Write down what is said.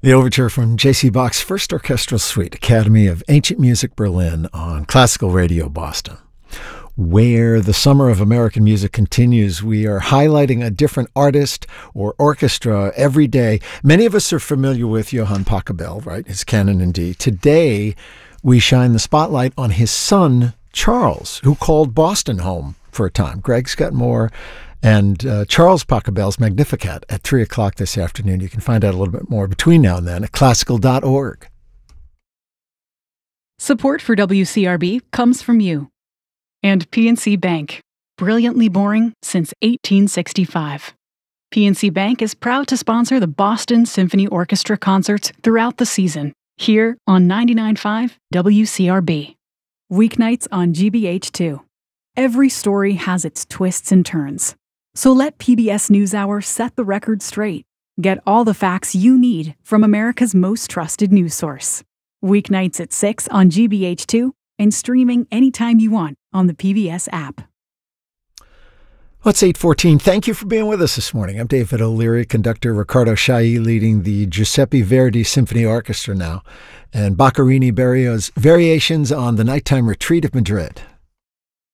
The overture from J.C. Bach's First Orchestral Suite, Academy of Ancient Music Berlin on Classical Radio Boston. Where the summer of American music continues, we are highlighting a different artist or orchestra every day. Many of us are familiar with Johann Pachelbel, right? His Canon in D. Today, we shine the spotlight on his son, Charles, who called Boston home for a time. Greg Scott Moore and Charles Pachelbel's Magnificat at 3 o'clock this afternoon. You can find out a little bit more between now and then at classical.org. Support for WCRB comes from you. And PNC Bank, brilliantly boring since 1865. PNC Bank is proud to sponsor the Boston Symphony Orchestra concerts throughout the season, here on 99.5 WCRB. Weeknights on GBH2. Every story has its twists and turns. So let PBS NewsHour set the record straight. Get all the facts you need from America's most trusted news source. Weeknights at 6 on GBH2 and streaming anytime you want on the PBS app. Well, it's 8:14. Thank you for being with us this morning. I'm David O'Leary, conductor Riccardo Chailly leading the Giuseppe Verdi Symphony Orchestra now, and Boccherini Berrios Variations on the Nighttime Retreat of Madrid.